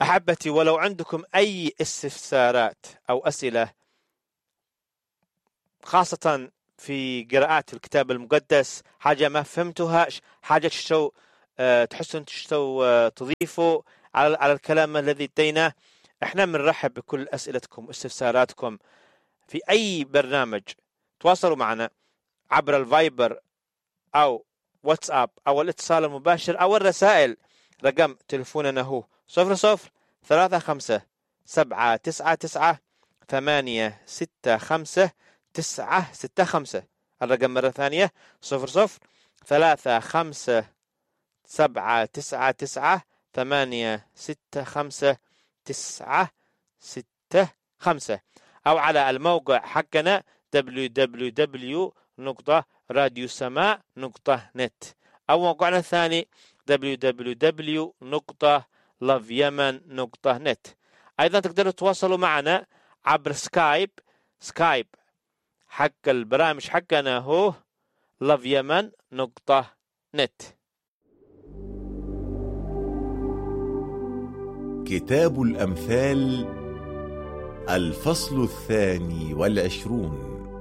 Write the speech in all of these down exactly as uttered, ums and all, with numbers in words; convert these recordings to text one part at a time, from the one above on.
أحبتي، ولو عندكم أي استفسارات أو أسئلة خاصة في قراءات الكتاب المقدس، حاجة ما فهمتوها، حاجة تشتو أه تحسون تشتو أه تضيفوا على على الكلام الذي اديناه، احنا بنرحب بكل أسئلتكم واستفساراتكم في أي برنامج. تواصلوا معنا عبر الفايبر أو واتساب أو الاتصال المباشر أو الرسائل. رقم تلفوننا هو صفر صفر ثلاثة خمسة سبعة تسعة تسعة ثمانية ستة خمسة تسعة ستة خمسة. الرقم مرة ثانية صفر صفر ثلاثة خمسة سبعة تسعة تسعة ثمانية ستة خمسة تسعة ستة خمسة، أو على الموقع حقنا دبليو دبليو دبليو نقطة راديو سماء نقطة نت، أو موقعنا الثاني دبليو دبليو دبليو نقطة لاف يمن نقطة نت. أيضا تقدروا تواصلوا معنا عبر سكايب. سكايب حق البرامج حقنا هو لاف يمن نقطة نت. كتاب الأمثال الفصل الثاني والعشرون.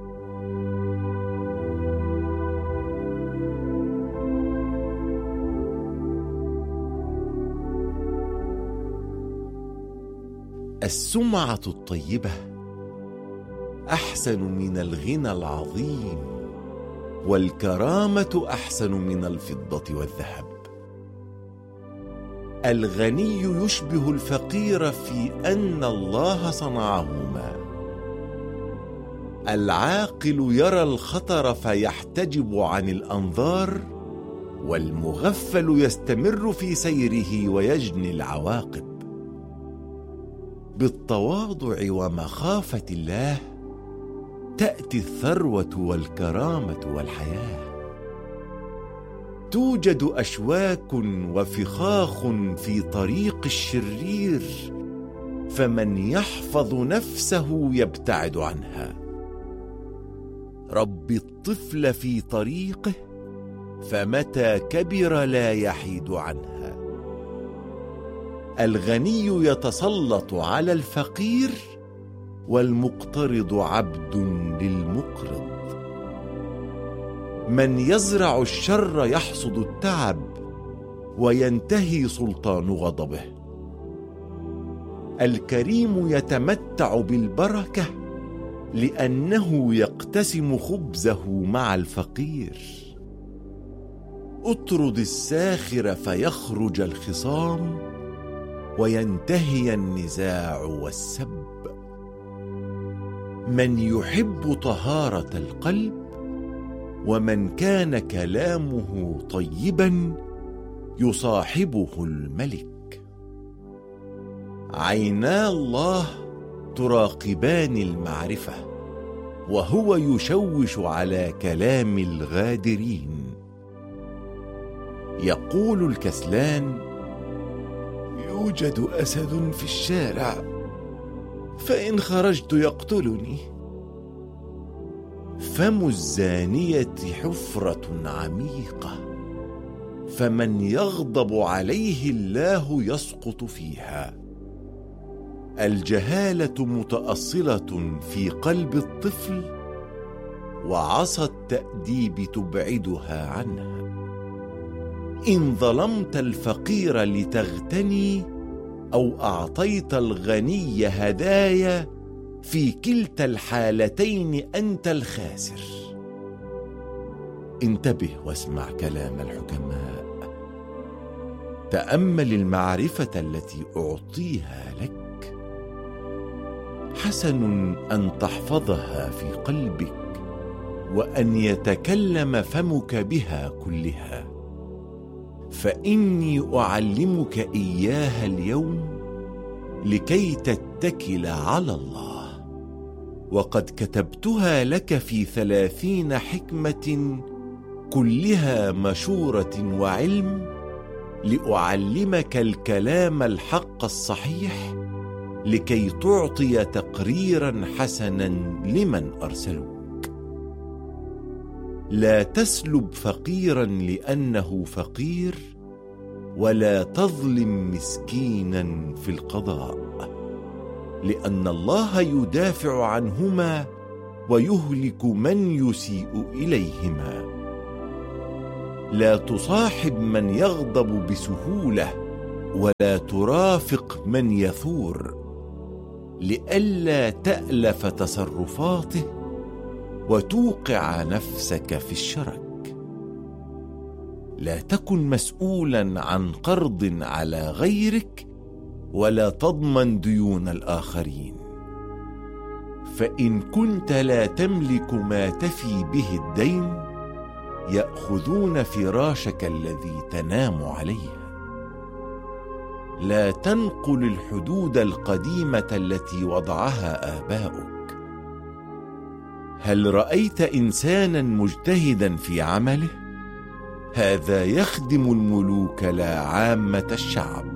السمعة الطيبة أحسن من الغنى العظيم، والكرامة أحسن من الفضة والذهب. الغني يشبه الفقير في أن الله صنعهما. العاقل يرى الخطر فيحتجب عن الأنظار، والمغفل يستمر في سيره ويجني العواقب. بالتواضع ومخافة الله تأتي الثروة والكرامة والحياة. توجد أشواك وفخاخ في طريق الشرير، فمن يحفظ نفسه يبتعد عنها. رب الطفل في طريقه، فمتى كبر لا يحيد عنها. الغني يتسلط على الفقير، والمقترض عبد للمقرض. من يزرع الشر يحصد التعب، وينتهي سلطان غضبه. الكريم يتمتع بالبركة، لأنه يقتسم خبزه مع الفقير. اطرد الساخر فيخرج الخصام، وينتهي النزاع والسب. من يحب طهارة القلب، ومن كان كلامه طيبا يصاحبه الملك. عينا الله تراقبان المعرفة، وهو يشوش على كلام الغادرين. يقول الكسلان: يوجد أسد في الشارع، فإن خرجت يقتلني. فم الزانية حفرة عميقة، فمن يغضب عليه الله يسقط فيها. الجهالة متأصلة في قلب الطفل، وعصا التأديب تبعدها عنها. إن ظلمت الفقير لتغتني، أو أعطيت الغني هدايا، في كلتا الحالتين أنت الخاسر. انتبه واسمع كلام الحكماء. تأمل المعرفة التي أعطيها لك. حسن أن تحفظها في قلبك، وأن يتكلم فمك بها كلها. فإني أعلمك إياها اليوم لكي تتكل على الله. وقد كتبتها لك في ثلاثين حكمة، كلها مشورة وعلم، لأعلمك الكلام الحق الصحيح، لكي تعطي تقريرا حسنا لمن أرسلوك. لا تسلب فقيرا لأنه فقير، ولا تظلم مسكينا في القضاء، لأن الله يدافع عنهما ويهلك من يسيء إليهما. لا تصاحب من يغضب بسهولة، ولا ترافق من يثور، لئلا تألف تصرفاته وتوقع نفسك في الشرك. لا تكن مسؤولا عن قرض على غيرك، ولا تضمن ديون الآخرين، فإن كنت لا تملك ما تفي به الدين يأخذون فراشك الذي تنام عليه. لا تنقل الحدود القديمة التي وضعها آباؤك. هل رأيت إنسانا مجتهدا في عمله؟ هذا يخدم الملوك لا عامة الشعب.